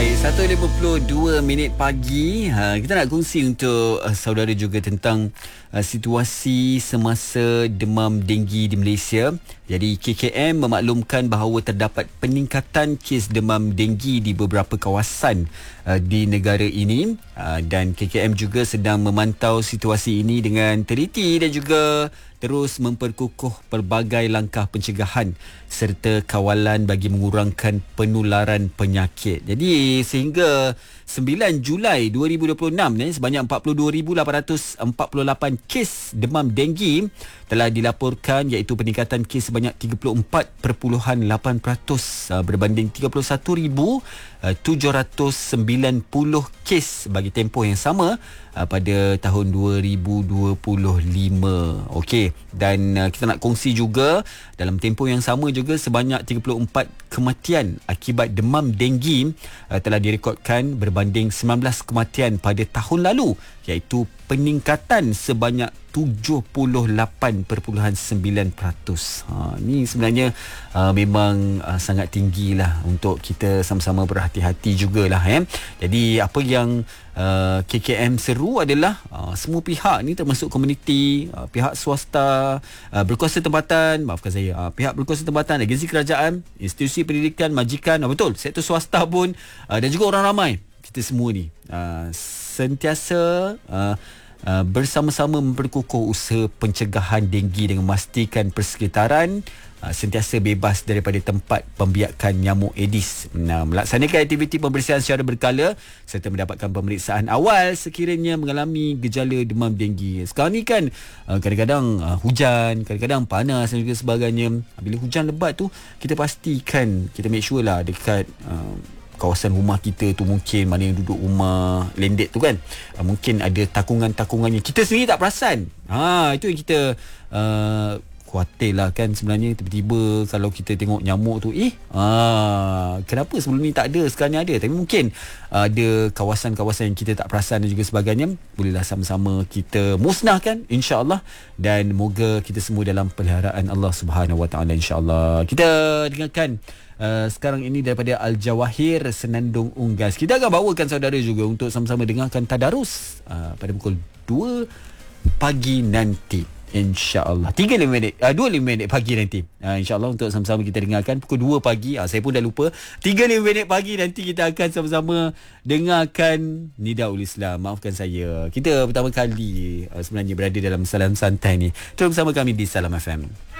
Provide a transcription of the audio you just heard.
Baik, 1.52 minit pagi. Kita nak kongsi untuk saudara juga tentang situasi semasa demam denggi di Malaysia. Jadi KKM memaklumkan bahawa terdapat peningkatan kes demam denggi di beberapa kawasan di negara ini, dan KKM juga sedang memantau situasi ini dengan teliti dan juga terus memperkukuh pelbagai langkah pencegahan serta kawalan bagi mengurangkan penularan penyakit. Jadi sehingga 9 Julai 2026 sebanyak 42,848 kes demam denggi telah dilaporkan, iaitu peningkatan kes sebanyak 34.8% berbanding 31,790 kes bagi tempoh yang sama pada tahun 2025. Okey, dan kita nak kongsi juga dalam tempoh yang sama juga sebanyak 34 kematian akibat demam denggi telah direkodkan berbanding 19 kematian pada tahun lalu, iaitu peningkatan sebanyak 78.9%. Ni sebenarnya memang sangat tinggilah untuk kita sama-sama berhati-hati jugalah. Jadi apa yang KKM seru adalah semua pihak ni, termasuk komuniti, pihak swasta, berkuasa tempatan, pihak berkuasa tempatan, agensi kerajaan, institusi pendidikan, majikan, betul, sektor swasta pun, dan juga orang ramai, kita semua ni sentiasa bersama-sama memperkukuh usaha pencegahan denggi dengan memastikan persekitaran sentiasa bebas daripada tempat pembiakan nyamuk Aedes. Melaksanakan aktiviti pembersihan secara berkala serta mendapatkan pemeriksaan awal sekiranya mengalami gejala demam denggi. Sekarang ni kan kadang-kadang hujan, kadang-kadang panas dan juga sebagainya. Bila hujan lebat tu, kita pastikan, kita make sure lah dekat kawasan rumah kita tu, mungkin mana yang duduk rumah landed tu kan, mungkin ada takungan-takungannya, kita sendiri tak perasan. Itu yang kita khawatir lah kan sebenarnya. Tiba-tiba kalau kita tengok nyamuk tu, kenapa sebelum ni tak ada, sekarang ni ada. Tapi mungkin ada kawasan-kawasan yang kita tak perasan dan juga sebagainya. Bolehlah sama-sama kita musnahkan, insya-Allah, dan moga kita semua dalam peliharaan Allah Subhanahu Wa Taala, insya-Allah. Kita dengarkan sekarang ini daripada Al-Jawahir Senandung Unggas. Kita akan bawakan saudara juga untuk sama-sama dengarkan tadarus pada pukul 2 pagi nanti, InsyaAllah 25 minit pagi nanti, InsyaAllah, untuk sama-sama kita dengarkan pukul 2 pagi. Saya pun dah lupa, 35 minit pagi nanti kita akan sama-sama dengarkan Nidaul Islam. Maafkan saya, kita pertama kali sebenarnya berada dalam Salam Santai ni. Terus bersama kami di Salam FM.